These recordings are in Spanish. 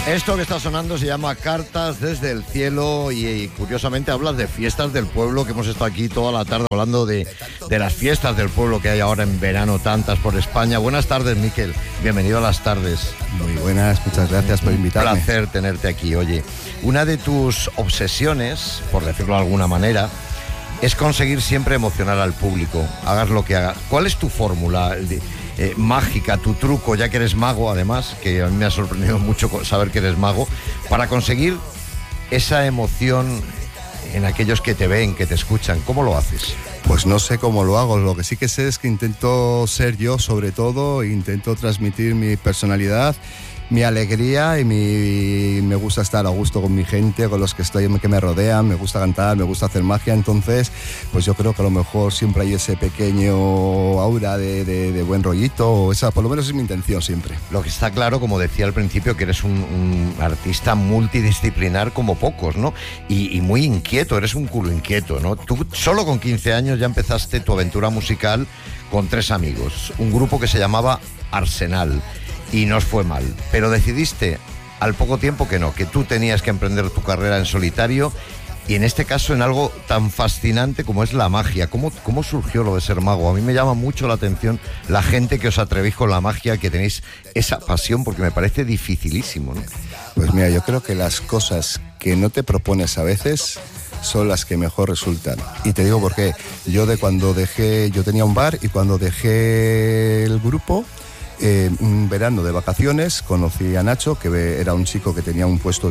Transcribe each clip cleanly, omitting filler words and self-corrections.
Esto que está sonando se llama Cartas desde el cielo y curiosamente hablas de fiestas del pueblo, que hemos estado aquí toda la tarde hablando de las fiestas del pueblo que hay ahora en verano, tantas por España. Buenas tardes, Miquel. Bienvenido a Las Tardes. Muy buenas, muchas gracias por invitarme. Un placer tenerte aquí. Oye, una de tus obsesiones, por decirlo de alguna manera, es conseguir siempre emocionar al público, hagas lo que hagas. ¿Cuál es tu fórmula mágica, tu truco, ya que eres mago además, que a mí me ha sorprendido mucho saber que eres mago, para conseguir esa emoción en aquellos que te ven, que te escuchan? ¿Cómo lo haces? Pues no sé cómo lo hago, lo que sí que sé es que intento ser yo sobre todo, intento transmitir mi personalidad, mi alegría y me gusta estar a gusto con mi gente, con los que me rodean, me gusta cantar, me gusta hacer magia. Entonces pues yo creo que a lo mejor siempre hay ese pequeño aura de buen rollito, o esa por lo menos es mi intención siempre. Lo que está claro, como decía al principio, que eres un artista multidisciplinar como pocos, ¿no? Y muy inquieto, eres un culo inquieto, ¿no? Tú solo con 15 años ya empezaste tu aventura musical con 3 amigos, un grupo que se llamaba Arsenal. Y nos fue mal, pero decidiste al poco tiempo que no, que tú tenías que emprender tu carrera en solitario, y en este caso en algo tan fascinante como es la magia. ¿Cómo surgió lo de ser mago? A mí me llama mucho la atención la gente que os atrevéis con la magia, que tenéis esa pasión, porque me parece dificilísimo, ¿no? Pues mira, yo creo que las cosas que no te propones a veces son las que mejor resultan. Y te digo por qué. Yo tenía un bar, y cuando dejé el grupo, un verano de vacaciones, conocí a Nacho, que era un chico que tenía un puesto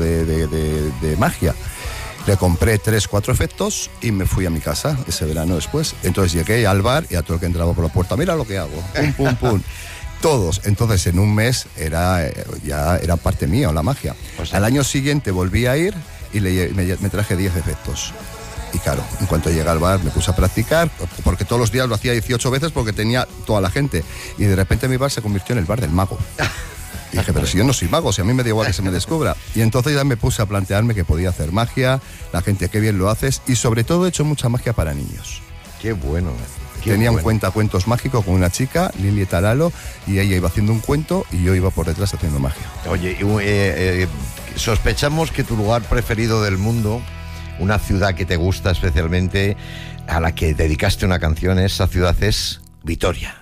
de magia. Le compré 3-4 efectos y me fui a mi casa ese verano después. Entonces llegué al bar y a todo el que entraba por la puerta, mira lo que hago, pum, pum, pum. Todos. Entonces en un mes ya era parte mía la magia. O sea, al año siguiente volví a ir y me traje 10 efectos. Y claro, en cuanto llegué al bar me puse a practicar, porque todos los días lo hacía 18 veces porque tenía toda la gente. Y de repente mi bar se convirtió en el bar del mago. Y dije, pero si yo no soy mago, si a mí me da igual que se me descubra. Y entonces ya me puse a plantearme que podía hacer magia, la gente, qué bien lo haces, y sobre todo he hecho mucha magia para niños. Qué bueno. Tenía un cuentacuentos mágico con una chica, Lili Taralo, y ella iba haciendo un cuento y yo iba por detrás haciendo magia. Oye, sospechamos que tu lugar preferido del mundo, una ciudad que te gusta especialmente, a la que dedicaste una canción, esa ciudad es Vitoria.